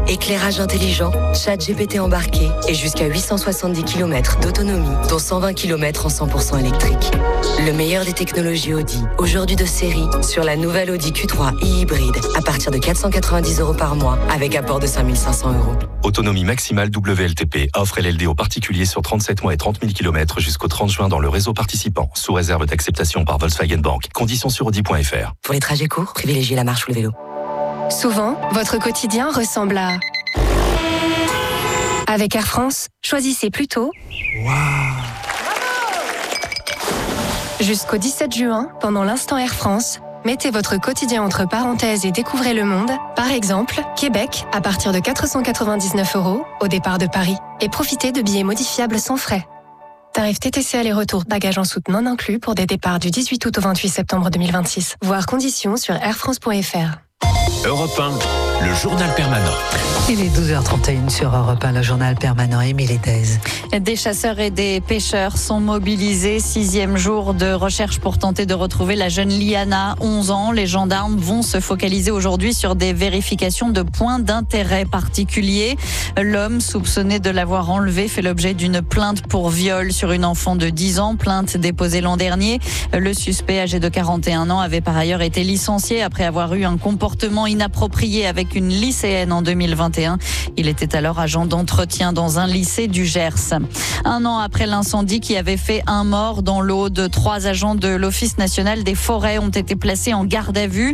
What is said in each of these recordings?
Éclairage intelligent, chat GPT embarqué et jusqu'à 870 km d'autonomie, dont 120 km en 100% électrique. Le meilleur des technologies Audi, aujourd'hui de série, sur la nouvelle Audi Q3 e-hybride, à partir de 490 € par mois, avec apport de 5 500 €. Autonomie maximale WLTP. Offre LLD aux particuliers sur 37 mois et 30 000 km jusqu'au 30 juin dans le réseau participant, sous réserve d'acceptation par Volkswagen Bank. Conditions sur Audi.fr. Pour les trajets courts, privilégiez la marche ou le vélo. Souvent, votre quotidien ressemble à... Avec Air France, choisissez plutôt... Jusqu'au 17 juin, pendant l'instant Air France, mettez votre quotidien entre parenthèses et découvrez le monde. Par exemple, Québec, à partir de 499 € au départ de Paris. Et profitez de billets modifiables sans frais. Tarif TTC aller-retour, bagages en soute non inclus pour des départs du 18 août au 28 septembre 2026. Voir conditions sur airfrance.fr. Europe 1, le journal permanent. Il est 12h31 sur Europe 1, le journal permanent. Émilie Dez. Des chasseurs et des pêcheurs sont mobilisés. 6e jour de recherche pour tenter de retrouver la jeune Liana, 11 ans. Les gendarmes vont se focaliser aujourd'hui sur des vérifications de points d'intérêt particuliers. L'homme soupçonné de l'avoir enlevée fait l'objet d'une plainte pour viol sur une enfant de 10 ans. Plainte déposée l'an dernier. Le suspect, âgé de 41 ans, avait par ailleurs été licencié après avoir eu un comportement inapproprié avec une lycéenne en 2021. Il était alors agent d'entretien dans un lycée du Gers. Un an après l'incendie qui avait fait un mort dans l'Aude, 3 agents de l'Office national des forêts ont été placés en garde à vue.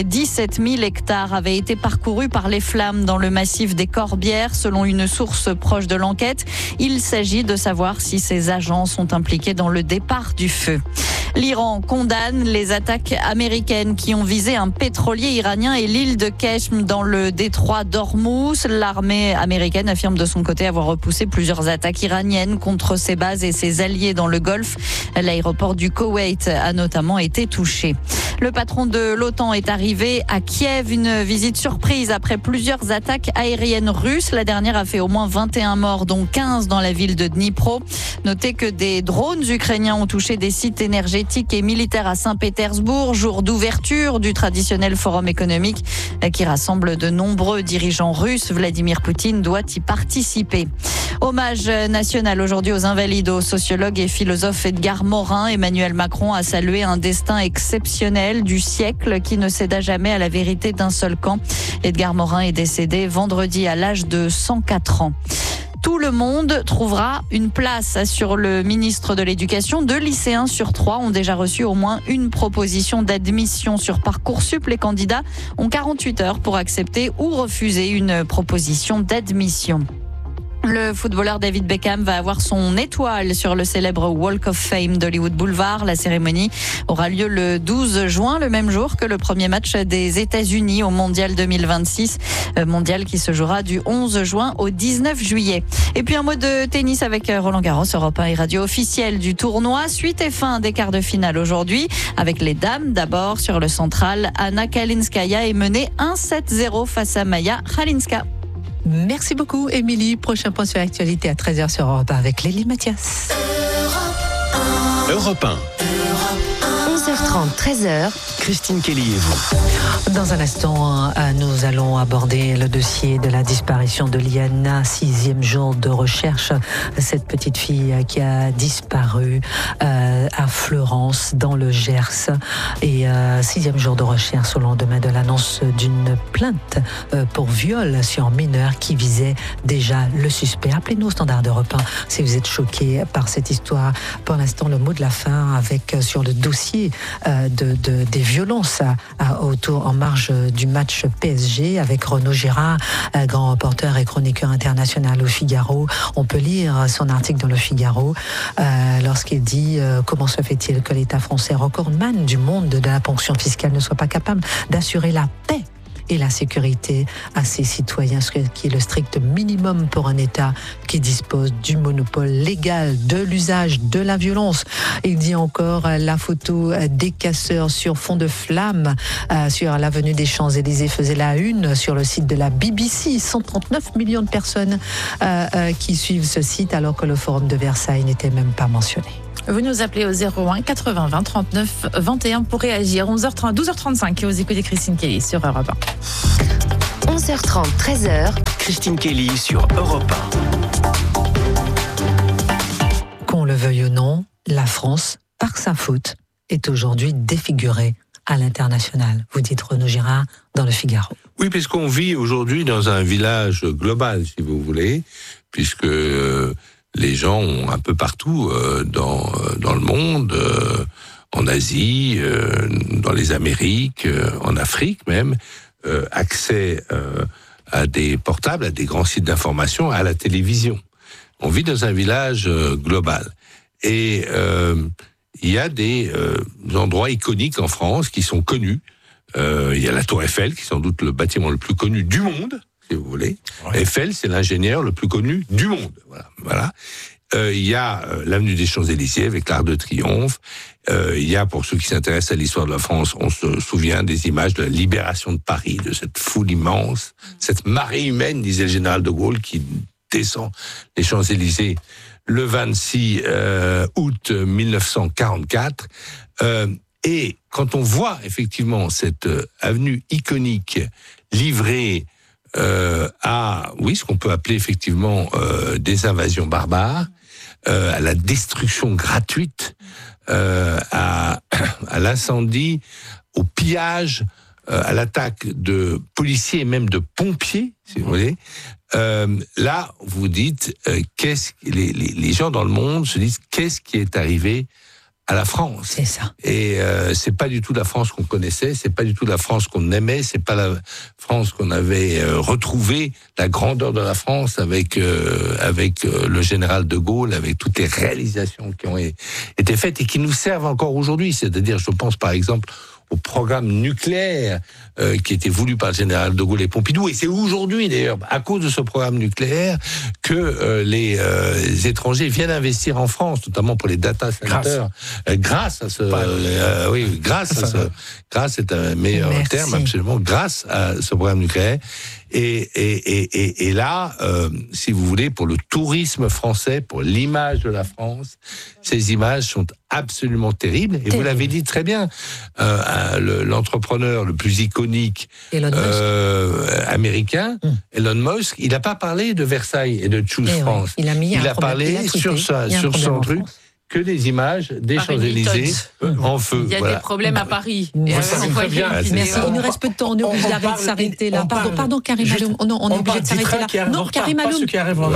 17 000 hectares avaient été parcourus par les flammes dans le massif des Corbières, selon une source proche de l'enquête. Il s'agit de savoir si ces agents sont impliqués dans le départ du feu. L'Iran condamne les attaques américaines qui ont visé un pétrolier iranien et l'île de Keshm dans le détroit d'Ormuz. L'armée américaine affirme de son côté avoir repoussé plusieurs attaques iraniennes contre ses bases et ses alliés dans le Golfe. L'aéroport du Koweït a notamment été touché. Le patron de l'OTAN est arrivé à Kiev, une visite surprise après plusieurs attaques aériennes russes. La dernière a fait au moins 21 morts, dont 15 dans la ville de Dnipro. Notez que des drones ukrainiens ont touché des sites énergétiques et militaires à Saint-Pétersbourg, jour d'ouverture du traditionnel forum économique qui rassemble de nombreux dirigeants russes. Vladimir Poutine doit y participer. Hommage national aujourd'hui aux invalides, au sociologue et philosophe Edgar Morin. Emmanuel Macron a salué un destin exceptionnel du siècle qui ne céda jamais à la vérité d'un seul camp. Edgar Morin est décédé vendredi à l'âge de 104 ans. Tout le monde trouvera une place, assure le ministre de l'Éducation. 2 lycéens sur 3 ont déjà reçu au moins une proposition d'admission sur Parcoursup. Les candidats ont 48 heures pour accepter ou refuser une proposition d'admission. Le footballeur David Beckham va avoir son étoile sur le célèbre Walk of Fame d'Hollywood Boulevard. La cérémonie aura lieu le 12 juin, le même jour que le premier match des États-Unis au Mondial 2026. Mondial qui se jouera du 11 juin au 19 juillet. Et puis un mot de tennis avec Roland Garros, Europe 1 et radio officielle du tournoi. Suite et fin des quarts de finale aujourd'hui avec les dames. D'abord sur le central, Anna Kalinskaya est menée 1-7-0 face à Maya Khalinska. Merci beaucoup, Émilie. Prochain point sur l'actualité à 13h sur Europe 1 avec Lélie Mathias. Europe 1. 11h30, 13h. Christine Kelly et vous. Dans un instant, nous allons aborder le dossier de la disparition de Liana, 6e jour de recherche. Cette petite fille qui a disparu à Fleurance, dans le Gers. Et 6e jour de recherche au lendemain de l'annonce d'une plainte pour viol sur mineur qui visait déjà le suspect. Appelez-nous au standard d'Europe 1 si vous êtes choqués par cette histoire. Pour l'instant, le mot de la fin avec sur le dossier des violences autour en marge du match PSG avec Renaud Girard, grand reporter et chroniqueur international au Figaro. On peut lire son article dans le Figaro lorsqu'il dit comment se fait-il que l'État français, recordman du monde de la ponction fiscale, ne soit pas capable d'assurer la paix et la sécurité à ses citoyens, ce qui est le strict minimum pour un État qui dispose du monopole légal de l'usage de la violence. Il dit encore la photo des casseurs sur fond de flammes sur l'avenue des Champs-Élysées faisait la une sur le site de la BBC. 139 millions de personnes qui suivent ce site alors que le forum de Versailles n'était même pas mentionné. Vous nous appelez au 01 80 20 39 21 pour réagir. 12h35 et aux échos de Christine Kelly sur Europe 1. 11h30, 13h. Christine Kelly sur Europe 1. Qu'on le veuille ou non, la France, par sa faute, est aujourd'hui défigurée à l'international. Vous dites Renaud Girard dans Le Figaro. Oui, puisqu'on vit aujourd'hui dans un village global, si vous voulez, puisque les gens ont un peu partout dans le monde, en Asie, dans les Amériques, en Afrique même, accès à des portables, à des grands sites d'information, à la télévision. On vit dans un village global. Et il y a des endroits iconiques en France qui sont connus. Il y a la Tour Eiffel, qui est sans doute le bâtiment le plus connu du monde, si vous voulez. Ouais. Eiffel, c'est l'ingénieur le plus connu du monde. Voilà. Il y a l'avenue des Champs-Élysées avec l'Arc de Triomphe. Il y a, pour ceux qui s'intéressent à l'histoire de la France, on se souvient des images de la libération de Paris, de cette foule immense, cette marée humaine, disait le général de Gaulle, qui descend les Champs-Élysées le 26 août 1944. Et quand on voit effectivement cette avenue iconique livrée à, oui, ce qu'on peut appeler effectivement des invasions barbares, à la destruction gratuite, à l'incendie, au pillage, à l'attaque de policiers et même de pompiers, si vous voulez, là, vous dites, les gens dans le monde se disent, qu'est-ce qui est arrivé à la France? C'est ça. Et c'est pas du tout la France qu'on connaissait, c'est pas du tout la France qu'on aimait, c'est pas la France qu'on avait retrouvée, la grandeur de la France avec le général de Gaulle, avec toutes les réalisations qui ont été faites et qui nous servent encore aujourd'hui. C'est-à-dire, je pense par exemple au programme nucléaire qui était voulu par le général de Gaulle et Pompidou. Et c'est aujourd'hui, d'ailleurs, à cause de ce programme nucléaire, que les étrangers viennent investir en France, notamment pour les data centers. Grâce à ce... grâce, c'est un meilleur terme, absolument, grâce à ce programme nucléaire. Et là, si vous voulez, pour le tourisme français, pour l'image de la France, ces images sont absolument terribles. Et vous l'avez dit très bien, l'entrepreneur le plus iconique américain, Elon Musk, il n'a pas parlé de Versailles et de Choose France. Il a parlé sur son truc. Que des images des Champs-Élysées en feu. Il y a des problèmes à Paris. Merci. Il nous reste peu de temps. On est obligé de s'arrêter là. Pardon, Karim Aloum. On est obligé de s'arrêter là. Non, Karim Aloum.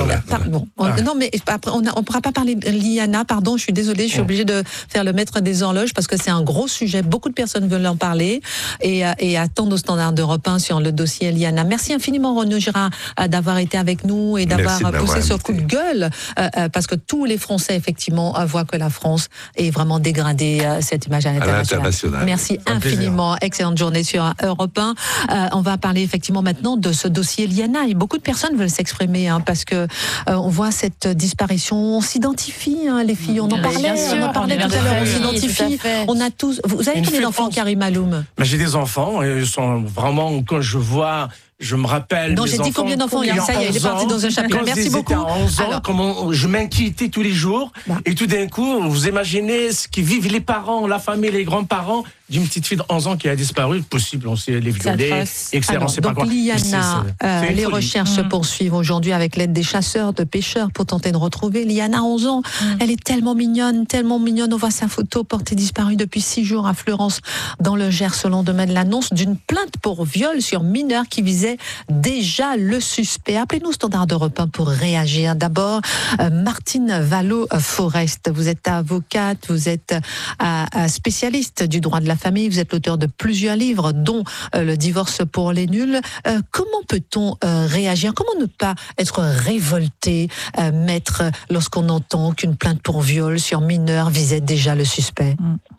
Non, mais après, on ne pourra pas parler de Liana. Pardon, je suis désolée. Je suis obligée de faire le maître des horloges parce que c'est un gros sujet. Beaucoup de personnes veulent en parler et attendent au standard d'Europe 1 sur le dossier Liana. Merci infiniment, Renaud Girard, d'avoir été avec nous et d'avoir poussé ce coup de gueule parce que tous les Français, effectivement, voient que la France est vraiment dégradée, cette image à l'international. Merci infiniment. Excellente journée sur Europe 1. On va parler effectivement maintenant de ce dossier Liana. Et beaucoup de personnes veulent s'exprimer parce que on voit cette disparition. On s'identifie, les filles. On en parlait tout à l'heure. On s'identifie. On a tous. Vous avez combien d'enfants, Karim Aloum? J'ai des enfants. Ils sont vraiment, quand je vois. Je me rappelle. Non, j'ai dit combien d'enfants? Ça y est, il est parti dans un chapitre. Merci beaucoup. À 11 ans, comment je m'inquiétais tous les jours. Et tout d'un coup, vous imaginez ce qui vivent les parents, la famille, les grands-parents d'une petite fille de 11 ans qui a disparu. Possible, on sait les violer, etc. On sait pas quoi. Donc, Liana, les recherches se poursuivent aujourd'hui avec l'aide des chasseurs, de pêcheurs pour tenter de retrouver. Liana, 11 ans. Elle est tellement mignonne, tellement mignonne. On voit sa photo portée disparue depuis 6 jours à Fleurance, dans le Gers, au lendemain de l'annonce d'une plainte pour viol sur mineur qui visait déjà le suspect. Appelez-nous Standard d'Europe 1 pour réagir. D'abord, Martine Vallot-Forest, vous êtes avocate, vous êtes spécialiste du droit de la famille, vous êtes l'auteur de plusieurs livres, dont Le divorce pour les nuls. Comment peut-on réagir? Comment ne pas être révolté, maître, lorsqu'on entend qu'une plainte pour viol sur mineur visait déjà le suspect?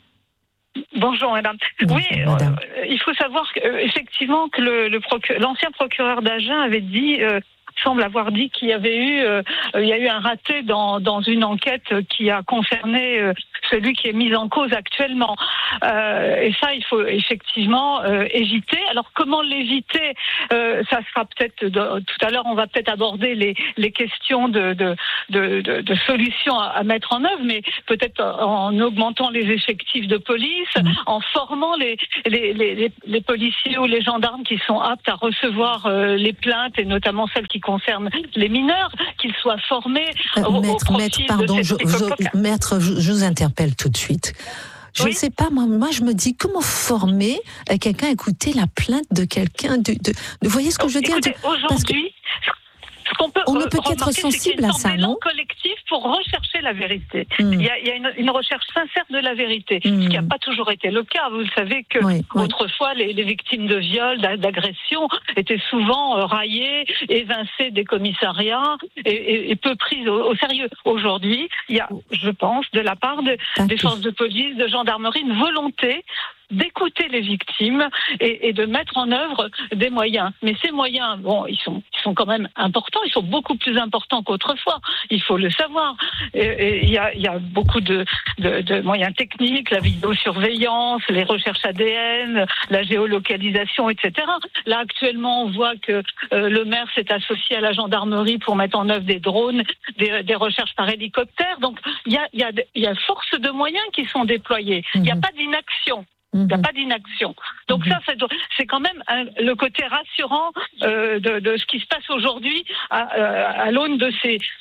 Bonjour madame. Oui, il faut savoir effectivement que l'ancien procureur d'Agen avait dit semble avoir dit qu'il y avait il y a eu un raté dans une enquête qui a concerné celui qui est mis en cause actuellement. Et ça, il faut effectivement éviter. Alors, comment l'éviter? Ça sera peut-être tout à l'heure, on va peut-être aborder les questions de solutions à mettre en œuvre, mais peut-être en augmentant les effectifs de police, en formant les policiers ou les gendarmes qui sont aptes à recevoir les plaintes, et notamment celles qui concernent les mineurs, qu'ils soient formés au profil de ces psychopathes. Maître, je vous interpelle tout de suite. Je ne sais pas, moi je me dis, comment former quelqu'un à écouter la plainte de quelqu'un vous voyez ce que je veux dire? Écoutez, aujourd'hui, on ne peut qu'être sensible à ça, non? Collectif pour rechercher la vérité. Il y a une recherche sincère de la vérité, ce qui n'a pas toujours été le cas. Vous le savez que autrefois, les victimes de viols, d'agressions étaient souvent raillées, évincées des commissariats et peu prises au sérieux. Aujourd'hui, il y a, je pense, de la part des forces de police, de gendarmerie, une volonté d'écouter les victimes et de mettre en œuvre des moyens. Mais ces moyens, ils sont quand même importants, ils sont beaucoup plus importants qu'autrefois, il faut le savoir. Et il y a beaucoup de moyens techniques, la vidéosurveillance, les recherches ADN, la géolocalisation, etc. Là, actuellement, on voit que le maire s'est associé à la gendarmerie pour mettre en œuvre des drones, des recherches par hélicoptère. Donc, il y a force de moyens qui sont déployés. Il n'y a pas d'inaction. Il n'y a pas d'inaction. Donc ça, c'est quand même le côté rassurant de ce qui se passe aujourd'hui à l'aune de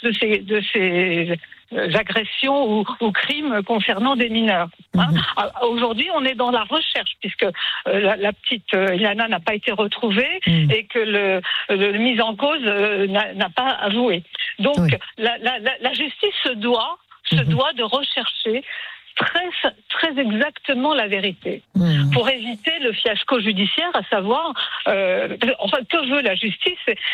ces agressions ou crimes concernant des mineurs. Aujourd'hui, on est dans la recherche, puisque la petite Iliana n'a pas été retrouvée et que le mis en cause n'a pas avoué. Donc la justice se doit de rechercher très exactement la vérité pour éviter le fiasco judiciaire, à savoir que veut la justice,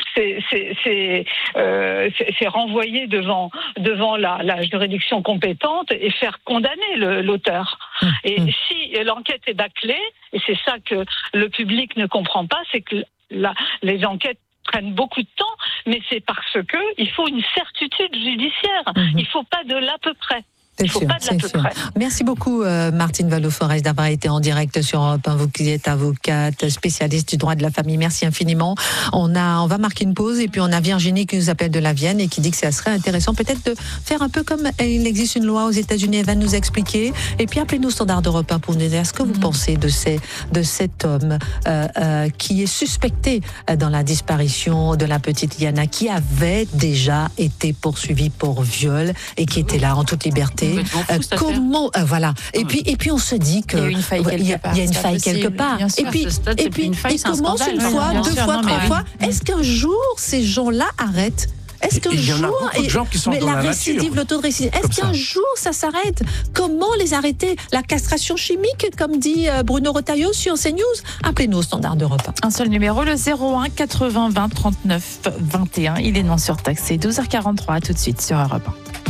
c'est renvoyer devant la juridiction compétente et faire condamner l'auteur. Et si l'enquête est bâclée, et c'est ça que le public ne comprend pas, c'est que les enquêtes prennent beaucoup de temps, mais c'est parce que il faut une certitude judiciaire. Il ne faut pas de l'à peu près. C'est sûr. Merci beaucoup Martine Valleau-Forest d'avoir été en direct sur Europe 1. Vous qui êtes avocate, spécialiste du droit de la famille. Merci infiniment. On va marquer une pause et puis on a Virginie qui nous appelle de la Vienne et qui dit que ça serait intéressant peut-être de faire un peu comme il existe une loi aux États-Unis. Elle va nous expliquer. Et puis appelez-nous Standard d'Europe 1 pour nous dire ce que vous pensez de cet homme qui est suspecté dans la disparition de la petite Iliana, qui avait déjà été poursuivie pour viol et qui était là en toute liberté. Comment voilà. Et puis on se dit que il y a une faille quelque part. Et puis il commence une fois, deux fois, trois fois. Est-ce qu'un jour ces gens-là arrêtent? Est-ce qu'un jour, la récidive, le taux de récidive, est-ce qu'un jour ça s'arrête? Comment les arrêter? La castration chimique, comme dit Bruno Retailleau sur CNews? Appelez-nous au Standard d'Europe 1. Un seul numéro, le 01 80 20 39 21. Il est non surtaxé. 12h43, à tout de suite sur Europe 1.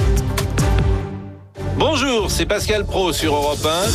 Bonjour, c'est Pascal Pro sur Europe 1.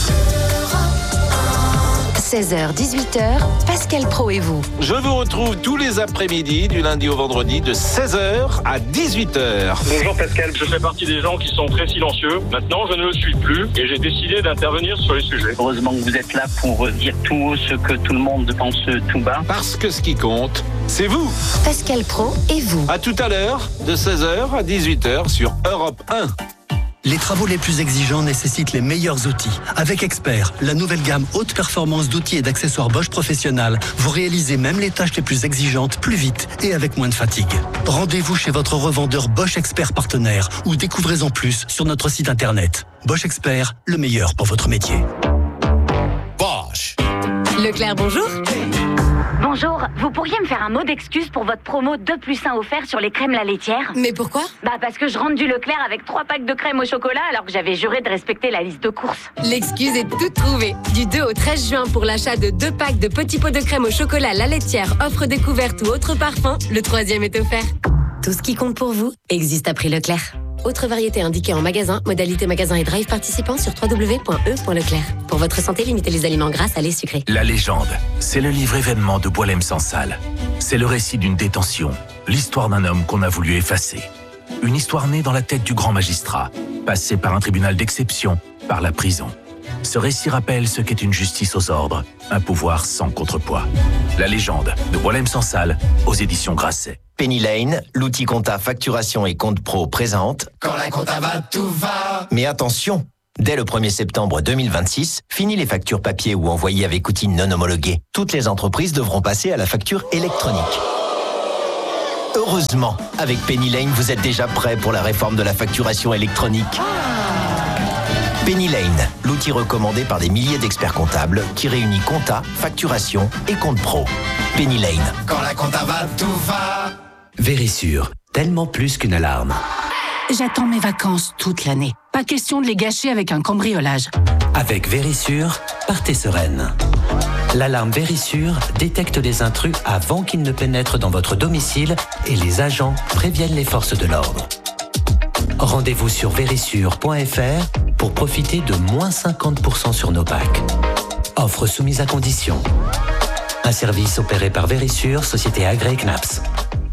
16h, 18h, Pascal Pro et vous. Je vous retrouve tous les après-midi, du lundi au vendredi, de 16h à 18h. Bonjour Pascal, je fais partie des gens qui sont très silencieux. Maintenant, je ne le suis plus et j'ai décidé d'intervenir sur les sujets. Heureusement que vous êtes là pour dire tout haut ce que tout le monde pense tout bas. Parce que ce qui compte, c'est vous. Pascal Pro et vous. À tout à l'heure, de 16h à 18h sur Europe 1. Les travaux les plus exigeants nécessitent les meilleurs outils. Avec Expert, la nouvelle gamme haute performance d'outils et d'accessoires Bosch Professionnel, vous réalisez même les tâches les plus exigeantes plus vite et avec moins de fatigue. Rendez-vous chez votre revendeur Bosch Expert partenaire ou découvrez-en plus sur notre site internet. Bosch Expert, le meilleur pour votre métier. Bosch. Leclerc, bonjour. Bonjour, vous pourriez me faire un mot d'excuse pour votre promo 2+1 offert sur les crèmes La Laitière? Mais pourquoi? Parce que je rentre du Leclerc avec 3 packs de crème au chocolat alors que j'avais juré de respecter la liste de courses. L'excuse est toute trouvée. Du 2 au 13 juin pour l'achat de 2 packs de petits pots de crème au chocolat La Laitière, offre découverte ou autre parfum, le 3e est offert. Tout ce qui compte pour vous existe à prix Leclerc. Autre variété indiquée en magasin, modalité magasin et drive participant sur www.e.leclerc. Pour votre santé, limitez les aliments gras, salés, sucrés. La légende, c'est le livre événement de Boualem Sansal. C'est le récit d'une détention, l'histoire d'un homme qu'on a voulu effacer. Une histoire née dans la tête du grand magistrat, passé par un tribunal d'exception, par la prison. Ce récit rappelle ce qu'est une justice aux ordres, un pouvoir sans contrepoids. La légende de Walem Sansal aux éditions Grasset. Penny Lane, l'outil compta facturation et compte pro présente Quand la compta va, tout va. Mais attention, dès le 1er septembre 2026, fini les factures papier ou envoyées avec outils non homologués. Toutes les entreprises devront passer à la facture électronique. Heureusement, avec Penny Lane, vous êtes déjà prêt pour la réforme de la facturation électronique. Penny Lane, l'outil recommandé par des milliers d'experts comptables qui réunit compta, facturation et compte pro. Penny Lane. Quand la compta va, tout va. Vérissure, tellement plus qu'une alarme. J'attends mes vacances toute l'année. Pas question de les gâcher avec un cambriolage. Avec Vérissure, partez sereine. L'alarme Vérissure détecte les intrus avant qu'ils ne pénètrent dans votre domicile et les agents préviennent les forces de l'ordre. Rendez-vous sur vérissure.fr pour profiter de moins 50% sur nos packs. Offre soumise à condition. Un service opéré par Vérissure, société agréée CNAPS.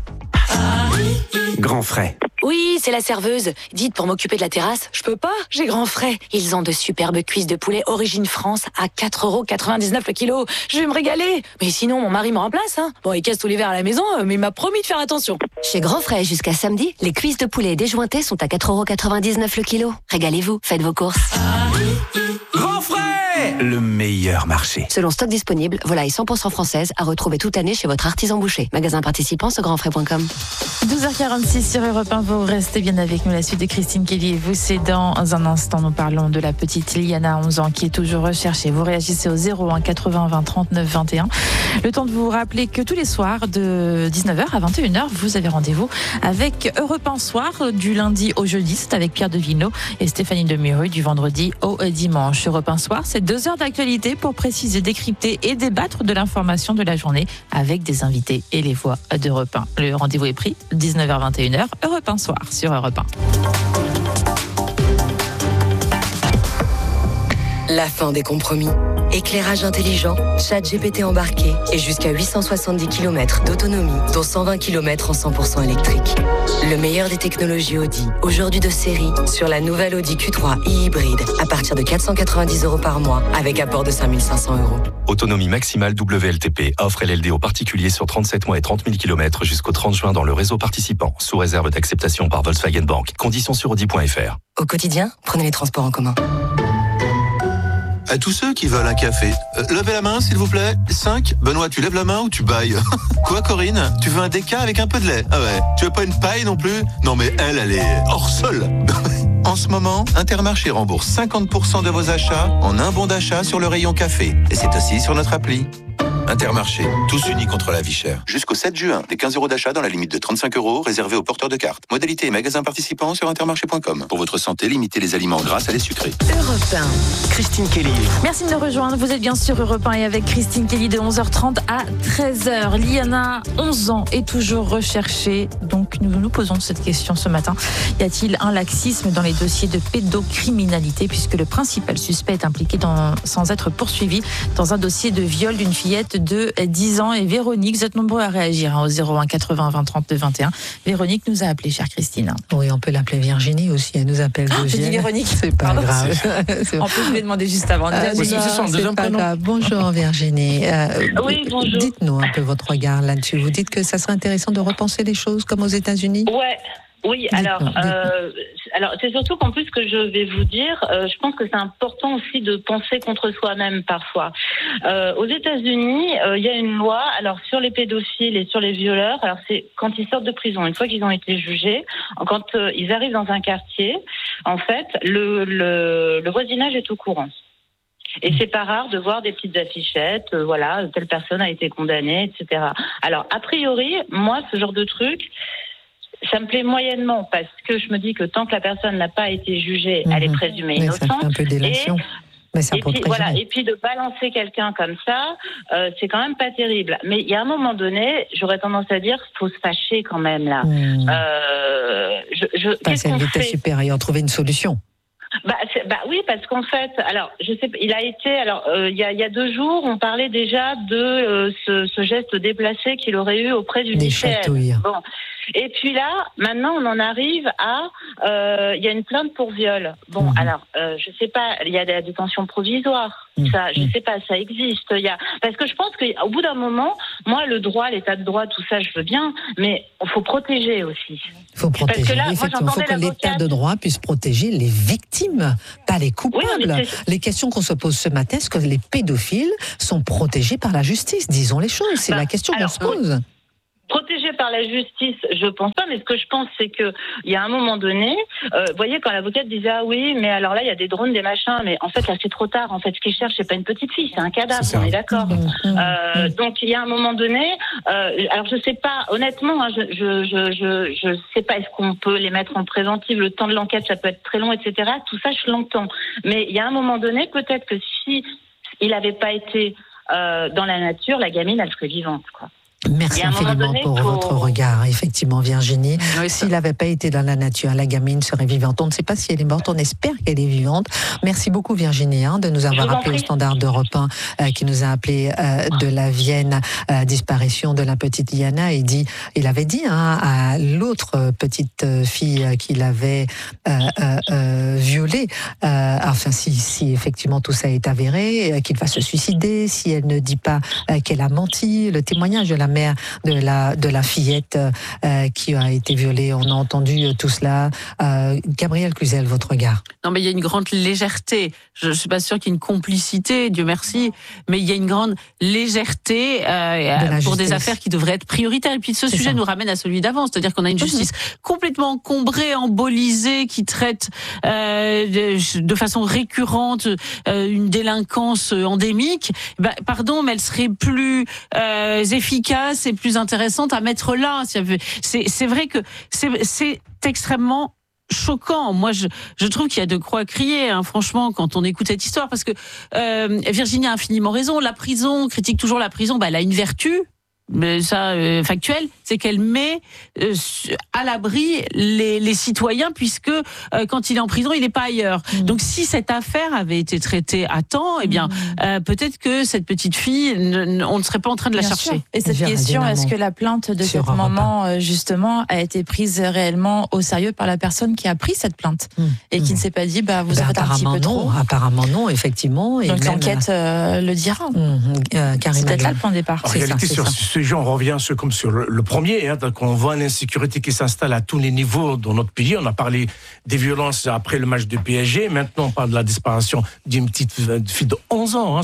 Grand frais. Oui, c'est la serveuse. Dites, pour m'occuper de la terrasse, je peux pas, j'ai grand frais. Ils ont de superbes cuisses de poulet Origine France à 4,99€ le kilo. Je vais me régaler. Mais sinon, mon mari me remplace, hein. Bon, il casse tous les verres à la maison, mais il m'a promis de faire attention. Chez Grand Frais, jusqu'à samedi, les cuisses de poulet déjointées sont à 4,99€ le kilo. Régalez-vous, faites vos courses. Grand frais, le meilleur marché. Selon stock disponible, volaille 100% française à retrouver toute l'année chez votre artisan boucher. Magasin participant sur grandfrais.com. 12h46 sur Europe 1, vous restez bien avec nous. La suite de Christine Kelly et vous, c'est dans un instant. Nous parlons de la petite Liana, 11 ans, qui est toujours recherchée. Vous réagissez au 01 80 20 39 21. Le temps de vous rappeler que tous les soirs, de 19h à 21h, vous avez rendez-vous avec Europe 1 Soir, du lundi au jeudi. C'est avec Pierre de Villeneuve et Stéphanie Demiru, du vendredi au dimanche. Europe 1 Soir, c'est 2 heures d'actualité pour préciser, décrypter et débattre de l'information de la journée avec des invités et les voix d'Europe 1. Le rendez-vous est pris, 19h-21h, Europe 1 Soir sur Europe 1. La fin des compromis. Éclairage intelligent, ChatGPT embarqué et jusqu'à 870 km d'autonomie, dont 120 km en 100% électrique. Le meilleur des technologies Audi, aujourd'hui de série, sur la nouvelle Audi Q3 e-hybride, à partir de 490€ par mois, avec apport de 5 500€. Autonomie maximale WLTP, offre LLD aux particuliers sur 37 mois et 30 000 km jusqu'au 30 juin dans le réseau participant, sous réserve d'acceptation par Volkswagen Bank. Conditions sur audi.fr. Au quotidien, prenez les transports en commun. À tous ceux qui veulent un café, levez la main s'il vous plaît. 5. Benoît, tu lèves la main ou tu bailles? Quoi Corinne? Tu veux un déca avec un peu de lait? Ah ouais. Tu veux pas une paille non plus? Non mais elle est hors sol. En ce moment, Intermarché rembourse 50% de vos achats en un bon d'achat sur le rayon café. Et c'est aussi sur notre appli. Intermarché, tous unis contre la vie chère. Jusqu'au 7 juin, des 15€ d'achat dans la limite de 35€ réservés aux porteurs de cartes. Modalité et magasins participants sur intermarché.com. Pour votre santé, limitez les aliments gras à les sucrés. Europe 1, Christine Kelly. Merci de nous rejoindre. Vous êtes bien sur Europe 1 et avec Christine Kelly de 11h30 à 13h. Liana, 11 ans, est toujours recherchée. Donc nous nous posons cette question ce matin. Y a-t-il un laxisme dans les dossiers de pédocriminalité puisque le principal suspect est impliqué sans être poursuivi dans un dossier de viol d'une fillette de 10 ans. Et Véronique, vous êtes nombreux à réagir au 01 80 20 39 21. Véronique nous a appelé, chère Christine. Oui, on peut l'appeler Virginie aussi, elle nous appelle Virginie. J'ai dit Véronique. C'est pas grave. En plus, je lui ai demandé juste avant. C'est pas grave. Bonjour Virginie. Oui, bonjour. Dites-nous un peu votre regard là-dessus. Vous dites que ça serait intéressant de repenser les choses comme aux États-Unis? Oui, alors c'est surtout qu'en plus que je vais vous dire, je pense que c'est important aussi de penser contre soi-même parfois. Aux États-Unis, il y a une loi, alors sur les pédophiles et sur les violeurs, alors c'est quand ils sortent de prison, une fois qu'ils ont été jugés, quand ils arrivent dans un quartier, en fait, le voisinage est au courant. Et c'est pas rare de voir des petites affichettes, voilà, telle personne a été condamnée, etc. Alors, a priori, moi, ce genre de truc, ça me plaît moyennement parce que je me dis que tant que la personne n'a pas été jugée, elle est présumée innocente. Ça fait un peu délation. Et puis de balancer quelqu'un comme ça, c'est quand même pas terrible. Mais il y a un moment donné, j'aurais tendance à dire, faut se fâcher quand même là. Passer à une vitesse supérieure, trouver une solution. oui, parce qu'en fait, alors je sais, il a été, il y a 2 jours, on parlait déjà de ce geste déplacé qu'il aurait eu auprès du lycéen. Bon, et puis là, maintenant, on en arrive à, il y a une plainte pour viol. Bon, alors, je sais pas, il y a la détention provisoire. Ça, je sais pas, ça existe. Parce que je pense qu'au bout d'un moment, moi, le droit, l'état de droit, tout ça, je veux bien, mais il faut protéger aussi. Il faut protéger. Parce que là, effectivement, il faut que l'état de droit puisse protéger les victimes, pas les coupables. Oui, les questions qu'on se pose ce matin, est-ce que les pédophiles sont protégés par la justice? Disons les choses, c'est la question qu'on se pose. Protégé par la justice, je pense pas, mais ce que je pense, c'est que il y a un moment donné, vous voyez, quand l'avocate disait ah oui, mais alors là il y a des drones, des machins, mais en fait là c'est trop tard. En fait, ce qu'ils cherchent, c'est pas une petite fille, c'est un cadavre. On est d'accord. Donc il y a un moment donné, alors je sais pas, honnêtement, hein, je sais pas, est-ce qu'on peut les mettre en préventive, le temps de l'enquête, ça peut être très long, etc. Tout ça, je l'entends. Mais il y a un moment donné, peut-être que si il avait pas été dans la nature, la gamine, elle serait vivante, quoi. Merci infiniment pour votre regard, effectivement, Virginie. Oui, s'il n'avait pas été dans la nature, la gamine serait vivante. On ne sait pas si elle est morte, on espère qu'elle est vivante. Merci beaucoup, Virginie, de nous avoir appelé au standard d'Europe 1, qui nous a appelé de la Vienne, disparition de la petite Liana. Il avait dit à l'autre petite fille qu'il avait violée, enfin, si effectivement tout ça est avéré, qu'il va se suicider, si elle ne dit pas qu'elle a menti. Le témoignage de la mère de la fillette qui a été violée. On a entendu tout cela. Gabriel Cluzel, votre regard. Non, mais il y a une grande légèreté. Je ne suis pas sûre qu'il y ait une complicité, Dieu merci, mais il y a une grande légèreté pour des affaires qui devraient être prioritaires. Et puis ce sujet nous ramène à celui d'avant, c'est-à-dire qu'on a une justice complètement encombrée, embolisée, qui traite de façon récurrente une délinquance endémique. Pardon, mais elle serait plus efficace et plus intéressante à mettre là. C'est vrai que c'est extrêmement choquant. Moi, je trouve qu'il y a de quoi crier, franchement, quand on écoute cette histoire, parce que Virginie a infiniment raison. La prison, on critique toujours la prison, elle a une vertu, mais ça, factuel, c'est qu'elle met à l'abri les citoyens, puisque quand il est en prison, il n'est pas ailleurs. Donc si cette affaire avait été traitée à temps, peut-être que cette petite fille, on ne serait pas en train de la chercher. Sûr. Et cette question, est-ce que la plainte de cette maman, justement, a été prise réellement au sérieux par la personne qui a pris cette plainte et qui ne s'est pas dit, vous avez un petit peu trop. Apparemment non, effectivement. Donc l'enquête le dira. C'est peut-être là le point de départ. En réalité, sur ce sujet, on revient comme sur le premier, qu'on voit l'insécurité qui s'installe à tous les niveaux dans notre pays. On a parlé des violences après le match de PSG. Maintenant, on parle de la disparition d'une petite fille de 11 ans.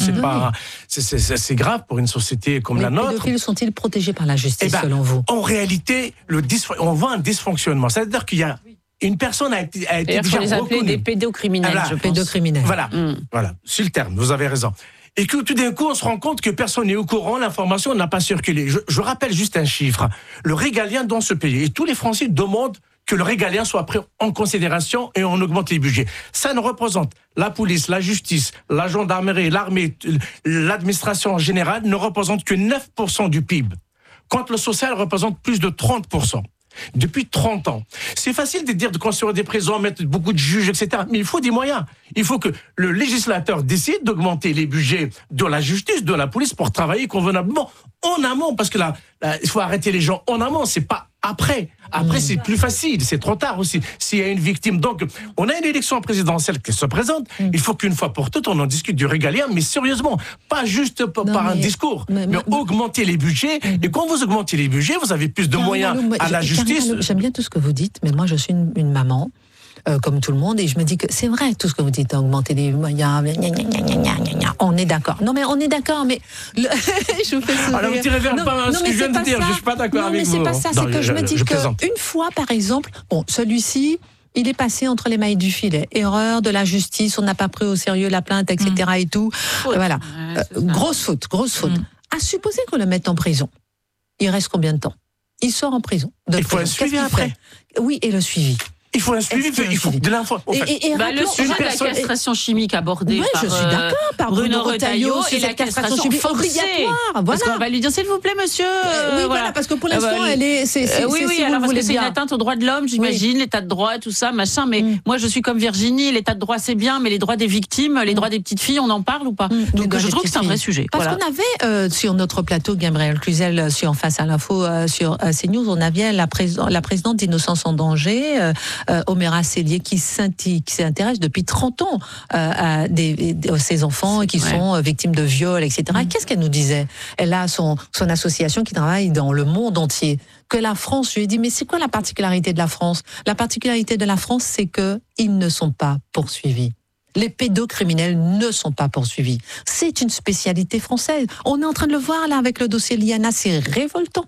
C'est grave pour une société comme la nôtre. Les pédophiles sont-ils protégés par la justice, selon vous? En réalité, on voit un dysfonctionnement. C'est-à-dire qu'il y a une personne a été déjà les appeler des pédocriminels, je pense. Pédocriminels. Voilà, c'est le terme, vous avez raison. Et que tout d'un coup, on se rend compte que personne n'est au courant, l'information n'a pas circulé. Je rappelle juste un chiffre. Le régalien dans ce pays, et tous les Français demandent que le régalien soit pris en considération et on augmente les budgets. Ça ne représente la police, la justice, la gendarmerie, l'armée, l'administration en général ne représente que 9% du PIB. Quand le social représente plus de 30%. Depuis 30 ans. C'est facile de dire de construire des prisons, mettre beaucoup de juges, etc. Mais il faut des moyens. Il faut que le législateur décide d'augmenter les budgets de la justice, de la police pour travailler convenablement en amont. Parce que là, il faut arrêter les gens en amont. C'est pas après. Après, c'est plus facile. C'est trop tard aussi. S'il y a une victime. Donc, on a une élection présidentielle qui se présente. Il faut qu'une fois pour toutes, on en discute du régalien, mais sérieusement. Pas juste par un discours. Mais augmenter les budgets. Et quand vous augmentez les budgets, vous avez plus de moyens à la justice. J'aime bien tout ce que vous dites, mais moi, je suis une maman. Comme tout le monde, et je me dis que c'est vrai tout ce que vous dites, augmenter les moyens, on est d'accord. Non mais on est d'accord, mais je vous fais sourire. Alors vous tirez vers ce que je viens de dire, je suis pas d'accord avec vous. Non mais c'est pas ça, c'est que je me dis qu'une fois par exemple, celui-ci, il est passé entre les mailles du filet. Erreur de la justice, on n'a pas pris au sérieux la plainte, etc. et tout. Voilà. Grosse faute. À supposer qu'on le mette en prison. Il reste combien de temps? Il sort en prison. Il faut un suivi après. Oui, et le suivi. Il faut un suivi, il faut de l'information. Le sujet de la castration chimique abordé par Bruno Retailleau et la castration chimique forcée. Obligatoire. Parce qu'on va lui dire, s'il vous plaît, monsieur. Voilà, parce que pour l'instant, elle est. Alors parce que c'est une atteinte aux droits de l'homme, j'imagine, l'état de droit, tout ça, machin. Mais moi, je suis comme Virginie, l'état de droit, c'est bien, mais les droits des victimes, les droits des petites filles, on en parle ou pas? Donc je trouve que c'est un vrai sujet. Parce qu'on avait sur notre plateau, Gabriel Cluzel, sur Face à l'info, sur CNews, on avait la présidente d'Innocence en danger, Oméra Cellier, qui s'intéresse depuis 30 ans à ces enfants qui sont victimes de viols, etc. Qu'est-ce qu'elle nous disait? Elle a son association qui travaille dans le monde entier. Que la France, je lui ai dit, mais c'est quoi la particularité de la France? La particularité de la France, c'est qu'ils ne sont pas poursuivis. Les pédocriminels ne sont pas poursuivis. C'est une spécialité française. On est en train de le voir là avec le dossier Liana, c'est révoltant.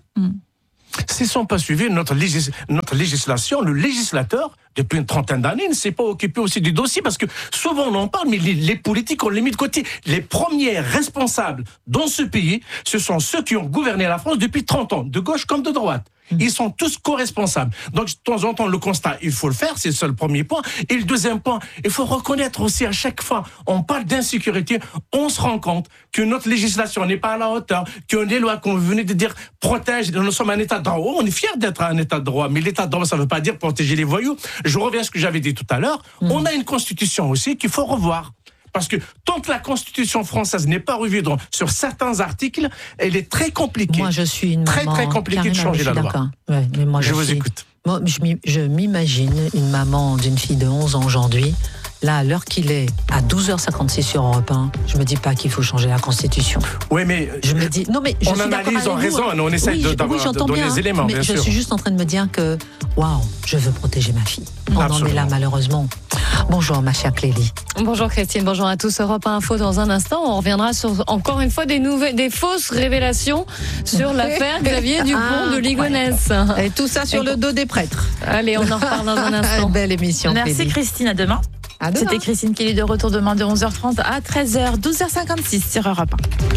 S'ils ne sont pas suivis, notre législation, le législateur, depuis une trentaine d'années, ne s'est pas occupé aussi du dossier, parce que souvent on en parle, mais les politiques, on les met de côté. Les premiers responsables dans ce pays, ce sont ceux qui ont gouverné la France depuis 30 ans, de gauche comme de droite. Ils sont tous co-responsables. Donc, de temps en temps, le constat, il faut le faire, c'est le premier point. Et le deuxième point, il faut reconnaître aussi à chaque fois, on parle d'insécurité, on se rend compte que notre législation n'est pas à la hauteur, que les lois qu'on venait de dire protègent, nous sommes un état de droit. On est fiers d'être un état de droit, mais l'état de droit, ça ne veut pas dire protéger les voyous. Je reviens à ce que j'avais dit tout à l'heure. On a une constitution aussi qu'il faut revoir. Parce que tant que la Constitution française n'est pas revue sur certains articles, elle est très compliquée. Moi, je suis une maman. Très compliqué de changer la loi. Ouais, mais moi, je vous écoute. Moi, je m'imagine une maman d'une fille de 11 ans aujourd'hui. Là, à l'heure qu'il est, à 12h56 sur Europe 1, je me dis pas qu'il faut changer la Constitution. Oui, mais je me dis non, mais je on analyse en raison, on essaie de donner les éléments. Mais bien je sûr. suis juste en train de me dire que waouh, je veux protéger ma fille. On en est là malheureusement. Bonjour ma chère Clélie. Bonjour Christine, bonjour à tous. Europe 1 Info dans un instant. On reviendra sur encore une fois des fausses révélations sur l'affaire Xavier Dupont de Ligonnès. Et tout ça sur le dos des prêtres. Allez, on en reparle dans un instant. Belle émission. Merci Clélie. Christine, à demain. C'était Christine Kelly de retour demain de 11h30 à 13h, 12h56 sur Europe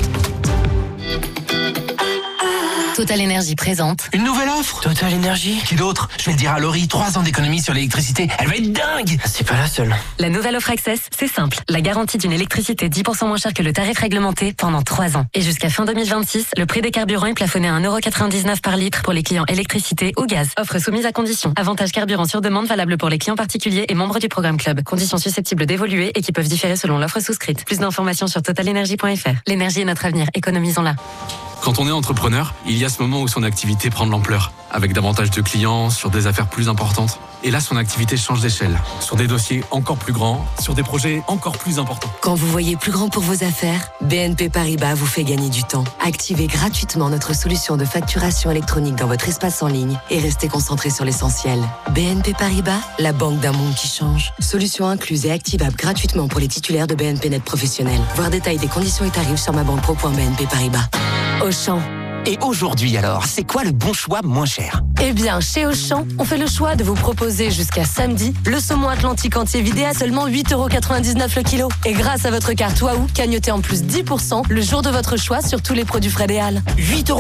1. Total Énergie présente. Une nouvelle offre Total Énergie. Qui d'autre? Je vais le dire à Laurie, 3 ans d'économie sur l'électricité. Elle va être dingue. C'est pas la seule. La nouvelle offre Access, c'est simple. La garantie d'une électricité 10% moins chère que le tarif réglementé pendant 3 ans. Et jusqu'à fin 2026, le prix des carburants est plafonné à 1,99€ par litre pour les clients électricité ou gaz. Offre soumise à conditions. Avantage carburant sur demande valable pour les clients particuliers et membres du programme Club. Conditions susceptibles d'évoluer et qui peuvent différer selon l'offre souscrite. Plus d'informations sur totalenergie.fr. L'énergie est notre avenir. Économisons-la. Quand on est entrepreneur, il y a ce moment où son activité prend de l'ampleur, avec davantage de clients, sur des affaires plus importantes. Et là, son activité change d'échelle, sur des dossiers encore plus grands, sur des projets encore plus importants. Quand vous voyez plus grand pour vos affaires, BNP Paribas vous fait gagner du temps. Activez gratuitement notre solution de facturation électronique dans votre espace en ligne et restez concentré sur l'essentiel. BNP Paribas, la banque d'un monde qui change. Solution incluse et activable gratuitement pour les titulaires de BNP Net professionnels. Voir détail des conditions et tarifs sur mabanque.pro.bnp Paribas. Auchan. Et aujourd'hui alors, c'est quoi le bon choix moins cher? Eh bien, chez Auchan, on fait le choix de vous proposer jusqu'à samedi le saumon atlantique entier vidé à seulement 8,99€ le kilo. Et grâce à votre carte Waouh, cagnotez en plus 10% le jour de votre choix sur tous les produits frais des Halles.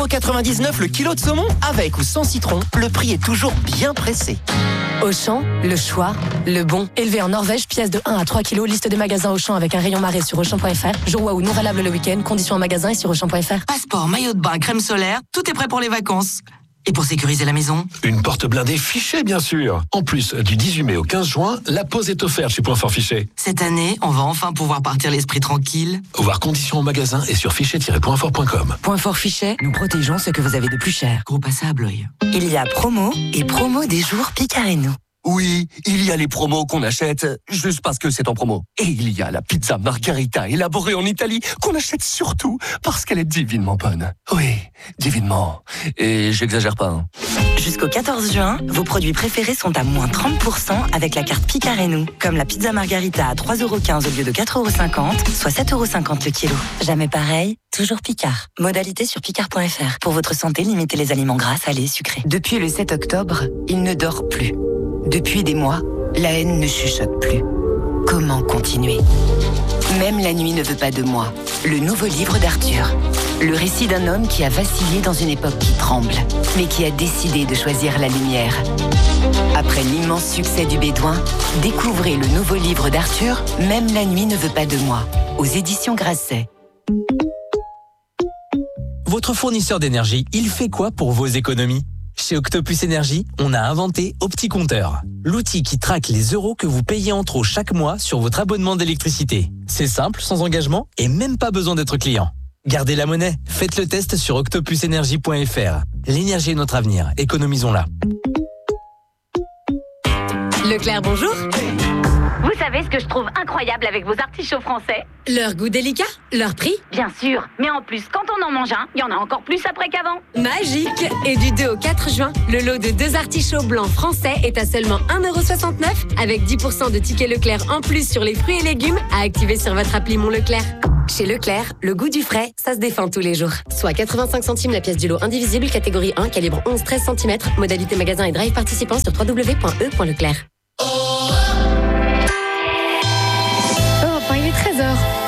8,99€ le kilo de saumon? Avec ou sans citron, le prix est toujours bien pressé. Auchan, le choix, le bon. Élevé en Norvège, pièce de 1 à 3 kilos, liste des magasins Auchan avec un rayon marée sur Auchan.fr. Jour Waouh non valable le week-end, conditions en magasin et sur Auchan.fr. Passeport, maillot de bain, crème solaire, tout est prêt pour les vacances. Et pour sécuriser la maison? Une porte blindée Fichet, bien sûr. En plus, du 18 mai au 15 juin, la pause est offerte chez Point Fort Fichet. Cette année, on va enfin pouvoir partir l'esprit tranquille. Voir conditions au magasin et sur fichet-pointfort.com. Point Fort Fichet, nous protégeons ce que vous avez de plus cher. Gros passé à Blois. Il y a promo et promo des jours Picareno. Oui, il y a les promos qu'on achète juste parce que c'est en promo. Et il y a la pizza margarita élaborée en Italie qu'on achète surtout parce qu'elle est divinement bonne. Oui, divinement. Et j'exagère pas. Hein. Jusqu'au 14 juin, vos produits préférés sont à moins 30% avec la carte Picareno. Comme la pizza margarita à 3,15€ au lieu de 4,50€, soit 7,50€ le kilo. Jamais pareil, toujours Picard. Modalité sur picard.fr. Pour votre santé, limitez les aliments gras, salés, sucrés. Depuis le 7 octobre, il ne dort plus. Depuis des mois, la haine ne chuchote plus. Comment continuer? Même la nuit ne veut pas de moi. Le nouveau livre d'Arthur. Le récit d'un homme qui a vacillé dans une époque qui tremble, mais qui a décidé de choisir la lumière. Après l'immense succès du Bédouin, découvrez le nouveau livre d'Arthur, Même la nuit ne veut pas de moi, aux éditions Grasset. Votre fournisseur d'énergie, il fait quoi pour vos économies ? Chez Octopus Énergie, on a inventé OptiCompteur, l'outil qui traque les euros que vous payez en trop chaque mois sur votre abonnement d'électricité. C'est simple, sans engagement et même pas besoin d'être client. Gardez la monnaie, faites le test sur octopusenergie.fr. L'énergie est notre avenir, économisons-la. Leclerc, bonjour. Vous savez ce que je trouve incroyable avec vos artichauts français ? Leur goût délicat, leur prix ? Bien sûr, mais en plus, quand on en mange un, il y en a encore plus après qu'avant. Magique ! Et du 2 au 4 juin, le lot de 2 artichauts blancs français est à seulement 1,69 € avec 10% de tickets Leclerc en plus sur les fruits et légumes à activer sur votre appli Mon Leclerc. Chez Leclerc, le goût du frais, ça se défend tous les jours. Soit 85 centimes la pièce du lot indivisible, catégorie 1, calibre 11-13 cm, modalité magasin et drive participant sur www.e.leclerc. Il est 13h.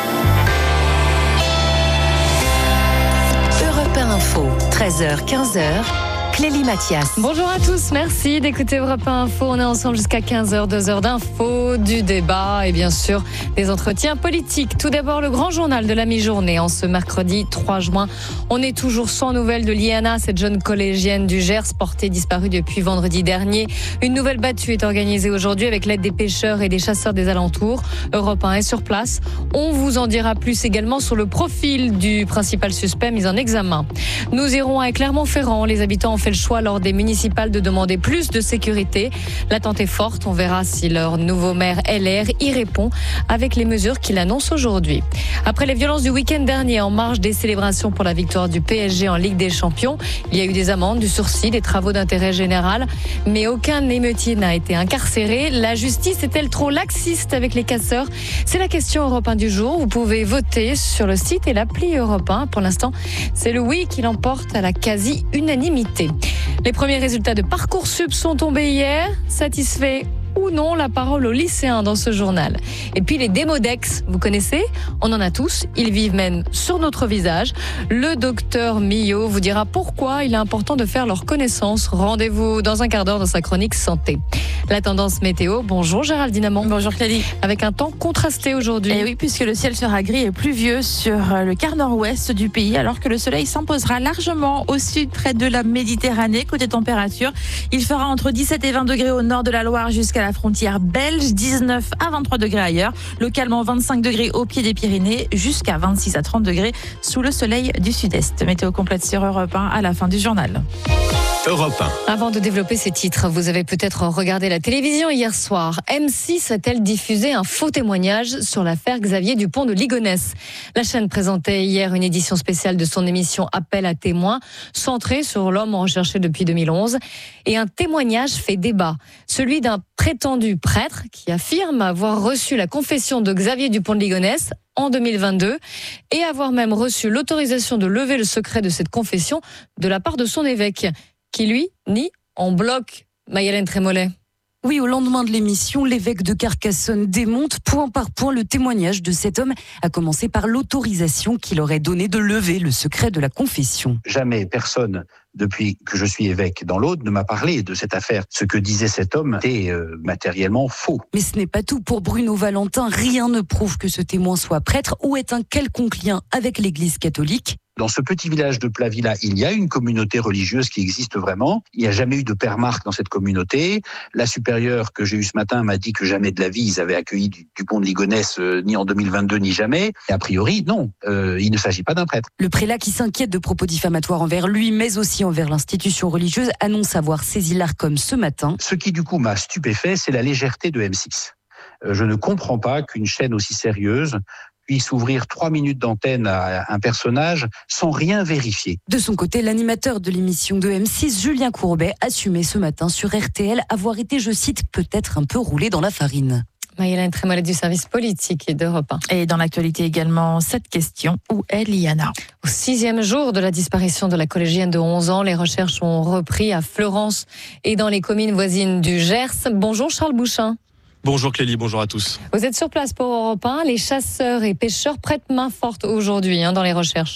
Europe 1 Info, 13h, 15h. Clélie Mathias. Bonjour à tous, merci d'écouter Europe 1 Info. On est ensemble jusqu'à 15h, 2 heures d'infos, du débat et bien sûr des entretiens politiques. Tout d'abord, le grand journal de la mi-journée en ce mercredi 3 juin. On est toujours sans nouvelles de Liana, cette jeune collégienne du Gers portée disparue depuis vendredi dernier. Une nouvelle battue est organisée aujourd'hui avec l'aide des pêcheurs et des chasseurs des alentours. Europe 1 est sur place. On vous en dira plus également sur le profil du principal suspect mis en examen. Nous irons à Clermont-Ferrand. Les habitants ont fait le choix lors des municipales de demander plus de sécurité. L'attente est forte. On verra si leur nouveau maire LR y répond avec les mesures qu'il annonce aujourd'hui. Après les violences du week-end dernier en marge des célébrations pour la victoire du PSG en Ligue des Champions, il y a eu des amendes, du sursis, des travaux d'intérêt général, mais aucun émeutier n'a été incarcéré. La justice est-elle trop laxiste avec les casseurs ? C'est la question Europe 1 du jour. Vous pouvez voter sur le site et l'appli Europe 1. Pour l'instant, c'est le oui qui l'emporte à la quasi-unanimité. Les premiers résultats de Parcoursup sont tombés hier. Satisfait ou non, la parole aux lycéens dans ce journal. Et puis les démodex, vous connaissez ? On en a tous, ils vivent même sur notre visage. Le docteur Millot vous dira pourquoi il est important de faire leur connaissance. Rendez-vous dans un quart d'heure dans sa chronique santé. La tendance météo, bonjour Géraldine Amand. Bonjour Clélie. Avec un temps contrasté aujourd'hui. Et oui, puisque le ciel sera gris et pluvieux sur le quart nord-ouest du pays, alors que le soleil s'imposera largement au sud près de la Méditerranée. Côté température, il fera entre 17 et 20 degrés au nord de la Loire jusqu'à la frontière belge, 19 à 23 degrés ailleurs, localement 25 degrés au pied des Pyrénées, jusqu'à 26 à 30 degrés sous le soleil du sud-est. Météo complète sur Europe 1 à la fin du journal. Europe 1. Avant de développer ces titres, vous avez peut-être regardé la télévision hier soir. M6 a-t-elle diffusé un faux témoignage sur l'affaire Xavier Dupont de Ligonnès ? La chaîne présentait hier une édition spéciale de son émission Appel à témoins, centrée sur l'homme recherché depuis 2011. Et un témoignage fait débat, celui d'un prétendu prêtre qui affirme avoir reçu la confession de Xavier Dupont de Ligonnès en 2022 et avoir même reçu l'autorisation de lever le secret de cette confession de la part de son évêque, qui lui nie en bloc. Maïlène Trémollet. Oui, au lendemain de l'émission, l'évêque de Carcassonne démonte point par point le témoignage de cet homme, à commencer par l'autorisation qu'il aurait donnée de lever le secret de la confession. Jamais personne, depuis que je suis évêque dans l'Aude, ne m'a parlé de cette affaire. Ce que disait cet homme était matériellement faux. Mais ce n'est pas tout. Pour Bruno Valentin, rien ne prouve que ce témoin soit prêtre ou ait un quelconque lien avec l'Église catholique. Dans ce petit village de Plavilla, il y a une communauté religieuse qui existe vraiment. Il n'y a jamais eu de père Marc dans cette communauté. La supérieure que j'ai eue ce matin m'a dit que jamais de la vie ils avaient accueilli Dupont de Ligonnès, ni en 2022, ni jamais. Et a priori, non, il ne s'agit pas d'un prêtre. Le prélat qui s'inquiète de propos diffamatoires envers lui, mais aussi envers l'institution religieuse, annonce avoir saisi l'Arcom ce matin. Ce qui du coup m'a stupéfait, c'est la légèreté de M6. Je ne comprends pas qu'une chaîne aussi sérieuse puisse ouvrir 3 minutes d'antenne à un personnage sans rien vérifier. De son côté, l'animateur de l'émission de M6, Julien Courbet, assumait ce matin sur RTL avoir été, je cite, peut-être un peu roulé dans la farine. Maïlène Trémollet du service politique et d'Europe 1. Et dans l'actualité également, cette question, où est Liana ? Au 6e jour de la disparition de la collégienne de 11 ans, les recherches ont repris à Fleurance et dans les communes voisines du Gers. Bonjour Charles Bouchin. Bonjour Clélie, bonjour à tous. Vous êtes sur place pour Europe 1. Les chasseurs et pêcheurs prêtent main forte aujourd'hui dans les recherches.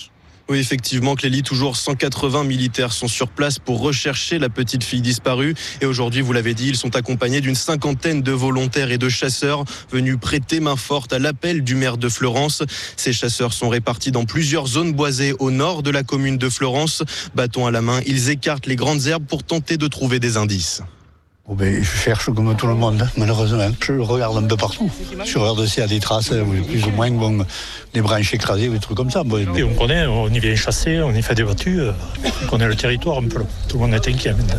Oui, effectivement, Clélie, toujours 180 militaires sont sur place pour rechercher la petite fille disparue. Et aujourd'hui, vous l'avez dit, ils sont accompagnés d'une 50aine de volontaires et de chasseurs venus prêter main forte à l'appel du maire de Fleurance. Ces chasseurs sont répartis dans plusieurs zones boisées au nord de la commune de Fleurance. Bâton à la main, ils écartent les grandes herbes pour tenter de trouver des indices. Je cherche comme tout le monde, malheureusement. Je regarde un peu partout. Je regarde s'il y a des traces, plus ou moins, des branches écrasées, des trucs comme ça. Et on connaît, on y vient chasser, on y fait des battues, on connaît le territoire un peu. Tout le monde est inquiet maintenant.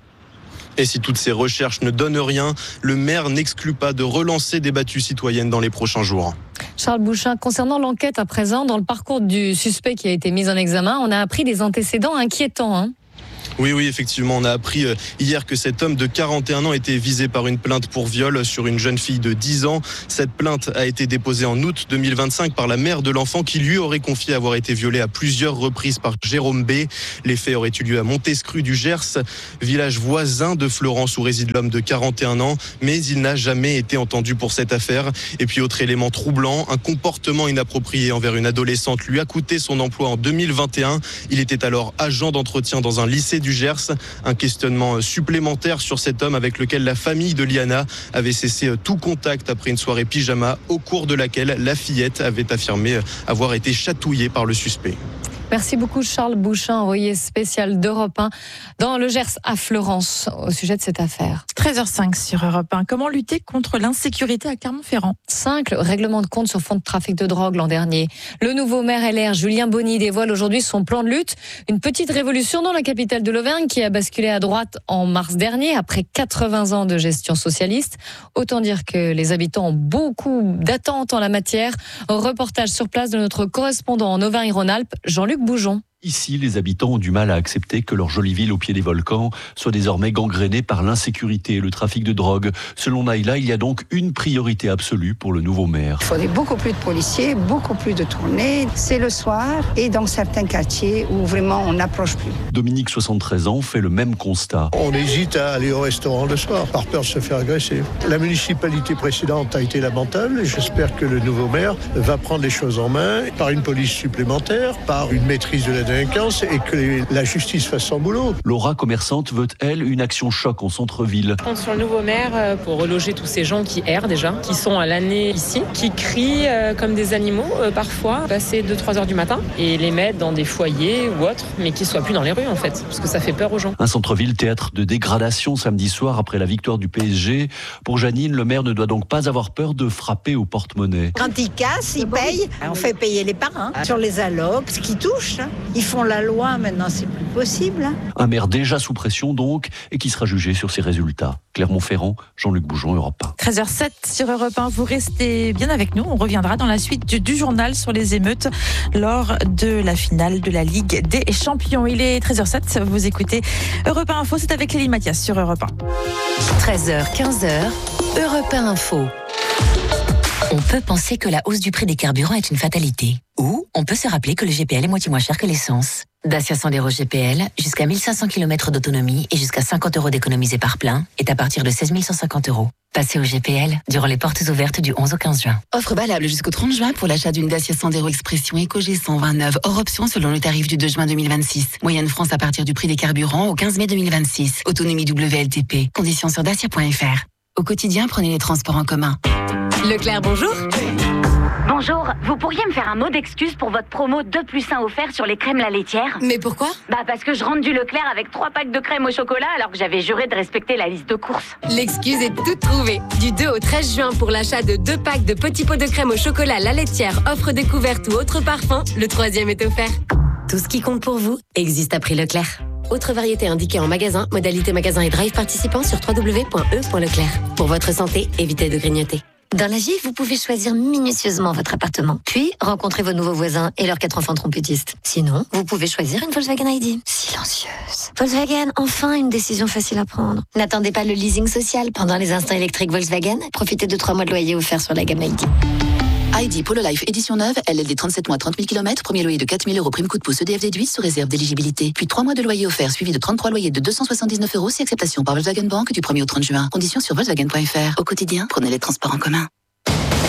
Et si toutes ces recherches ne donnent rien, le maire n'exclut pas de relancer des battues citoyennes dans les prochains jours. Charles Bouchin, concernant l'enquête à présent, dans le parcours du suspect qui a été mis en examen, on a appris des antécédents inquiétants. Oui, effectivement, on a appris hier que cet homme de 41 ans était visé par une plainte pour viol sur une jeune fille de 10 ans. Cette plainte a été déposée en août 2025 par la mère de l'enfant qui lui aurait confié avoir été violée à plusieurs reprises par Jérôme B. Les faits auraient eu lieu à Montescru du Gers, village voisin de Fleurance où réside l'homme de 41 ans, mais il n'a jamais été entendu pour cette affaire. Et puis autre élément troublant, un comportement inapproprié envers une adolescente lui a coûté son emploi en 2021. Il était alors agent d'entretien dans un lycée du Gers. Un questionnement supplémentaire sur cet homme avec lequel la famille de Liana avait cessé tout contact après une soirée pyjama au cours de laquelle la fillette avait affirmé avoir été chatouillée par le suspect. Merci beaucoup Charles Bouchin, envoyé spécial d'Europe 1 dans le Gers à Fleurance au sujet de cette affaire. 13h05 sur Europe 1. Comment lutter contre l'insécurité à Clermont-Ferrand ? 5, le règlement de compte sur fond de trafic de drogue l'an dernier. Le nouveau maire LR, Julien Bonny, dévoile aujourd'hui son plan de lutte. Une petite révolution dans la capitale de l'Auvergne qui a basculé à droite en mars dernier après 80 ans de gestion socialiste. Autant dire que les habitants ont beaucoup d'attentes en la matière. Reportage sur place de notre correspondant en Auvergne-Rhône-Alpes, Jean-Luc Boujon. Ici, les habitants ont du mal à accepter que leur jolie ville au pied des volcans soit désormais gangrénée par l'insécurité et le trafic de drogue. Selon Naïla, il y a donc une priorité absolue pour le nouveau maire. Il faudrait beaucoup plus de policiers, beaucoup plus de tournées. C'est le soir et dans certains quartiers où vraiment on n'approche plus. Dominique, 73 ans, fait le même constat. On hésite à aller au restaurant le soir par peur de se faire agresser. La municipalité précédente a été lamentable. J'espère que le nouveau maire va prendre les choses en main par une police supplémentaire, par une maîtrise de la délinquance et que la justice fasse son boulot. Laura, commerçante, veut, elle, une action choc en centre-ville. Je compte sur le nouveau maire pour reloger tous ces gens qui errent déjà, qui sont à l'année ici, qui crient comme des animaux parfois, passer 2-3 heures du matin et les mettre dans des foyers ou autres, mais qui ne soient plus dans les rues en fait, parce que ça fait peur aux gens. Un centre-ville théâtre de dégradation samedi soir après la victoire du PSG. Pour Janine, le maire ne doit donc pas avoir peur de frapper au porte-monnaie. Quand ils cassent, ils payent. On fait payer les parents sur les allocs, ce qui touche. Ils font la loi, maintenant c'est plus possible. Un maire déjà sous pression donc, et qui sera jugé sur ses résultats. Clermont-Ferrand, Jean-Luc Boujon, Europe 1. 13h07 sur Europe 1, vous restez bien avec nous. On reviendra dans la suite du journal sur les émeutes lors de la finale de la Ligue des Champions. Il est 13h07, vous écoutez Europe 1 Info, c'est avec Lélie Mathias sur Europe 1. 13h, 15h, Europe 1 Info. On peut penser que la hausse du prix des carburants est une fatalité. Ou on peut se rappeler que le GPL est moitié moins cher que l'essence. Dacia Sandero GPL, jusqu'à 1500 km d'autonomie et jusqu'à 50 € d'économisés par plein, est à partir de 16 150 €. Passez au GPL durant les portes ouvertes du 11 au 15 juin. Offre valable jusqu'au 30 juin pour l'achat d'une Dacia Sandero Expression EcoG 129, hors option selon le tarif du 2 juin 2026. Moyenne France à partir du prix des carburants au 15 mai 2026. Autonomie WLTP. Conditions sur dacia.fr. Au quotidien, prenez les transports en commun. Leclerc, bonjour. Bonjour, vous pourriez me faire un mot d'excuse pour votre promo 2+1 offert sur les crèmes La Laitière ? Mais pourquoi ? Parce que je rentre du Leclerc avec 3 packs de crème au chocolat alors que j'avais juré de respecter la liste de courses. L'excuse est toute trouvée. Du 2 au 13 juin pour l'achat de 2 packs de petits pots de crème au chocolat La Laitière, offre découverte ou autre parfum, le 3e est offert. Tout ce qui compte pour vous existe à prix Leclerc. Autre variété indiquée en magasin, modalité magasin et drive participant sur www.e.leclerc. Pour votre santé, évitez de grignoter. Dans la vie, vous pouvez choisir minutieusement votre appartement, puis rencontrer vos nouveaux voisins et leurs 4 enfants trompettistes. Sinon, vous pouvez choisir une Volkswagen ID. Silencieuse. Volkswagen, enfin une décision facile à prendre. N'attendez pas le leasing social pendant les instants électriques Volkswagen. Profitez de 3 mois de loyer offerts sur la gamme ID. ID Polo Life édition neuve, LLD 37 mois 30 000 km, premier loyer de 4 000 € prime coup de pouce EDF déduit sous réserve d'éligibilité. Puis 3 mois de loyer offert suivi de 33 loyers de 279 € si acceptation par Volkswagen Bank du 1er au 30 juin. Conditions sur Volkswagen.fr. Au quotidien, prenez les transports en commun.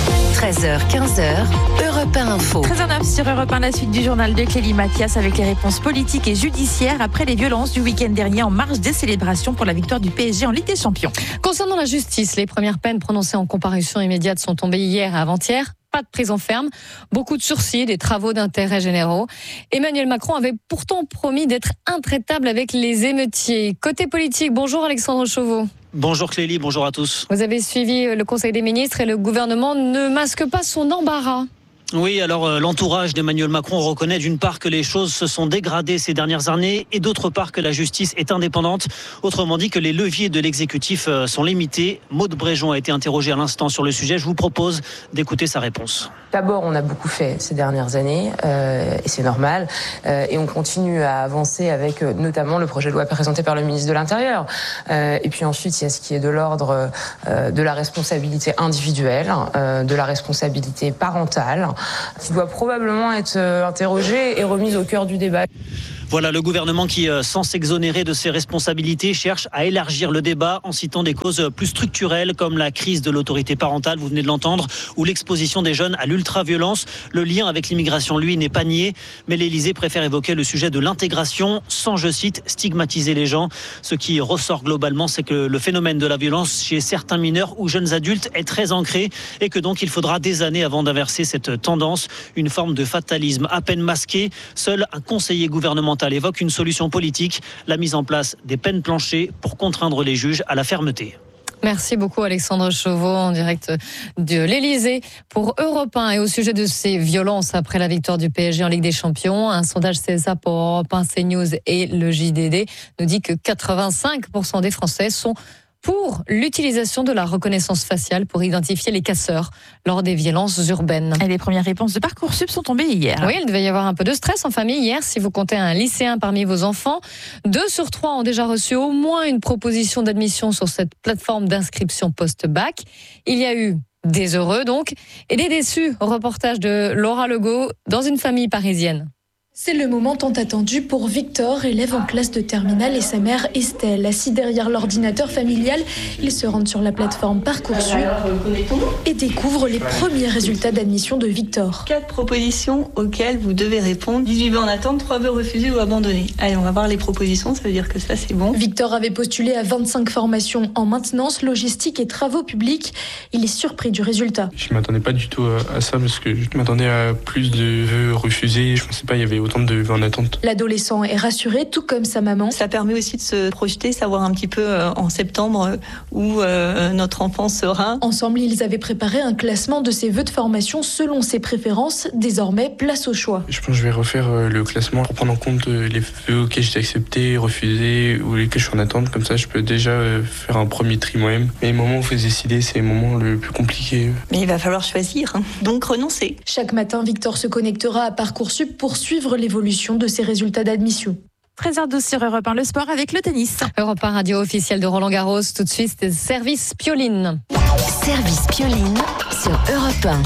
13h, 15h, Europe 1 Info. 13h09 sur Europe 1, la suite du journal de Clélie Mathias avec les réponses politiques et judiciaires après les violences du week-end dernier en marge des célébrations pour la victoire du PSG en Ligue des Champions. Concernant la justice, les premières peines prononcées en comparution immédiate sont tombées hier et avant-hier. Pas de prison ferme, beaucoup de sursis, des travaux d'intérêt généraux. Emmanuel Macron avait pourtant promis d'être intraitable avec les émeutiers. Côté politique, bonjour Alexandre Chauveau. Bonjour Clélie, bonjour à tous. Vous avez suivi le Conseil des ministres et le gouvernement ne masque pas son embarras. Oui, alors l'entourage d'Emmanuel Macron reconnaît d'une part que les choses se sont dégradées ces dernières années et d'autre part que la justice est indépendante. Autrement dit que les leviers de l'exécutif sont limités. Maude Bréjon a été interrogée à l'instant sur le sujet. Je vous propose d'écouter sa réponse. D'abord, on a beaucoup fait ces dernières années et c'est normal. Et on continue à avancer avec notamment le projet de loi présenté par le ministre de l'Intérieur. Et puis ensuite, il y a ce qui est de l'ordre de la responsabilité individuelle, de la responsabilité parentale, qui doit probablement être interrogée et remise au cœur du débat. Voilà, le gouvernement qui, sans s'exonérer de ses responsabilités, cherche à élargir le débat en citant des causes plus structurelles comme la crise de l'autorité parentale, vous venez de l'entendre, ou l'exposition des jeunes à l'ultra-violence. Le lien avec l'immigration, lui, n'est pas nié, mais l'Élysée préfère évoquer le sujet de l'intégration sans, je cite, stigmatiser les gens. Ce qui ressort globalement, c'est que le phénomène de la violence chez certains mineurs ou jeunes adultes est très ancré et que donc il faudra des années avant d'inverser cette tendance, une forme de fatalisme à peine masqué. Seul un conseiller gouvernemental évoque une solution politique, la mise en place des peines planchers pour contraindre les juges à la fermeté. Merci beaucoup Alexandre Chauveau en direct de l'Élysée pour Europe 1. Et au sujet de ces violences après la victoire du PSG en Ligue des Champions, un sondage CSA pour Europe 1, CNews et le JDD nous dit que 85% des Français sont pour l'utilisation de la reconnaissance faciale pour identifier les casseurs lors des violences urbaines. Et les premières réponses de Parcoursup sont tombées hier. Oui, il devait y avoir un peu de stress en famille hier si vous comptez un lycéen parmi vos enfants. 2 sur 3 ont déjà reçu au moins une proposition d'admission sur cette plateforme d'inscription post-bac. Il y a eu des heureux donc et des déçus. Reportage de Laura Legault dans une famille parisienne. C'est le moment tant attendu pour Victor, élève en classe de terminale, et sa mère Estelle. Assis derrière l'ordinateur familial, ils se rendent sur la plateforme Parcoursup et découvrent les premiers résultats d'admission de Victor. 4 propositions auxquelles vous devez répondre. 18 vœux en attente, 3 vœux refusés ou abandonnés. Allez, on va voir les propositions, ça veut dire que ça c'est bon. Victor avait postulé à 25 formations en maintenance, logistique et travaux publics. Il est surpris du résultat. Je ne m'attendais pas du tout à ça parce que je m'attendais à plus de vœux refusés. Je ne pensais pas qu'il y avait autant de vœux en attente. L'adolescent est rassuré, tout comme sa maman. Ça permet aussi de se projeter, savoir un petit peu en septembre où notre enfant sera. Ensemble, ils avaient préparé un classement de ses vœux de formation selon ses préférences. Désormais, place au choix. Je pense que je vais refaire le classement pour prendre en compte les vœux auxquels j'ai accepté, refusé ou lesquels je suis en attente. Comme ça, je peux déjà faire un premier tri moi-même. Mais les moments où il faut décider, c'est les moments les plus compliqués. Mais il va falloir choisir, donc renoncer. Chaque matin, Victor se connectera à Parcoursup pour suivre l'évolution de ses résultats d'admission. 13h12 sur Europe 1, le sport avec le tennis. Europe 1, radio officielle de Roland Garros. Tout de suite, c'est Service Pioline. Service Pioline sur Europe 1.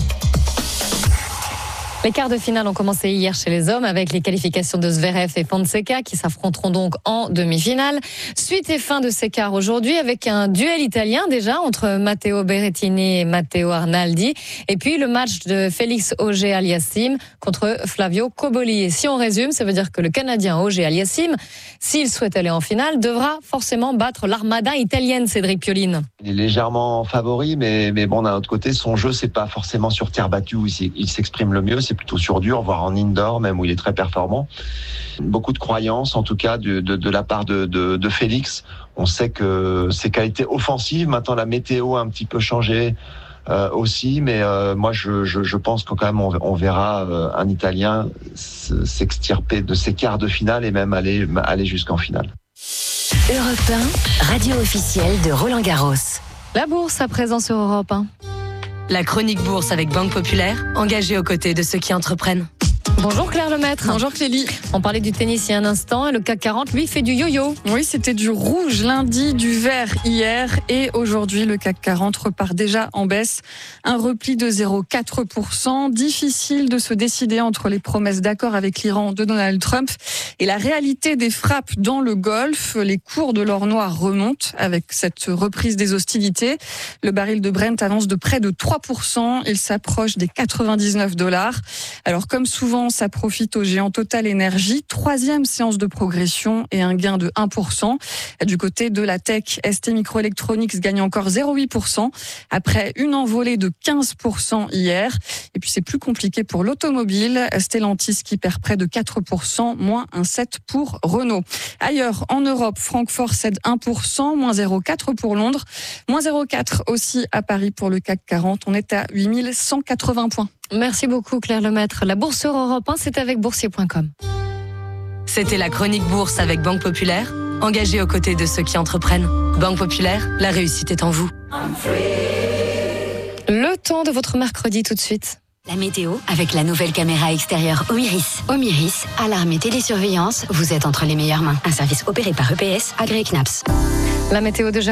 Les quarts de finale ont commencé hier chez les hommes avec les qualifications de Zverev et Fonseca qui s'affronteront donc en demi-finale. Suite et fin de ces quarts aujourd'hui avec un duel italien déjà entre Matteo Berrettini et Matteo Arnaldi. Et puis le match de Félix Auger-Aliassime contre Flavio Cobolli. Et si on résume, ça veut dire que le Canadien Auger-Aliassime, s'il souhaite aller en finale, devra forcément battre l'armada italienne, Cédric Pioline. Il est légèrement favori, mais bon, d'un autre côté, son jeu, c'est pas forcément sur terre battue où il s'exprime le mieux, c'est plutôt sur dur, voire en indoor, même où il est très performant. Beaucoup de croyances, en tout cas, de la part de Félix. On sait que ses qualités offensives, maintenant la météo a un petit peu changé aussi, mais moi je pense que quand même on verra un Italien s'extirper de ses quarts de finale et même aller jusqu'en finale. Europe 1, radio officielle de Roland Garros. La bourse à présent sur Europe 1. La chronique bourse avec Banque Populaire, engagée aux côtés de ceux qui entreprennent. Bonjour Claire Lemaître. Bonjour Clélie. On parlait du tennis il y a un instant. Le CAC 40, lui, fait du yo-yo. Oui, c'était du rouge lundi, du vert hier et aujourd'hui, le CAC 40 repart déjà en baisse. Un repli de 0,4%. Difficile de se décider entre les promesses d'accord avec l'Iran de Donald Trump et la réalité des frappes dans le Golfe. Les cours de l'or noir remontent avec cette reprise des hostilités. Le baril de Brent avance de près de 3%. Il s'approche des $99. Alors, comme souvent, ça profite au géant Total Energy. 3e séance de progression et un gain de 1%. Du côté de la tech, ST Microelectronics gagne encore 0,8% après une envolée de 15% hier. Et puis, c'est plus compliqué pour l'automobile. Stellantis qui perd près de 4%, moins 1,7% pour Renault. Ailleurs, en Europe, Francfort cède 1%, moins 0,4% pour Londres, moins 0,4% aussi à Paris pour le CAC 40. On est à 8180 points. Merci beaucoup Claire Lemaître. La Bourse sur Europe 1, c'est avec boursier.com. C'était la chronique bourse avec Banque Populaire, engagée aux côtés de ceux qui entreprennent. Banque Populaire, la réussite est en vous. Le temps de votre mercredi tout de suite. La météo avec la nouvelle caméra extérieure Omiris. Omiris, alarme et télésurveillance, vous êtes entre les meilleures mains. Un service opéré par EPS, agréé CNAPS. La météo de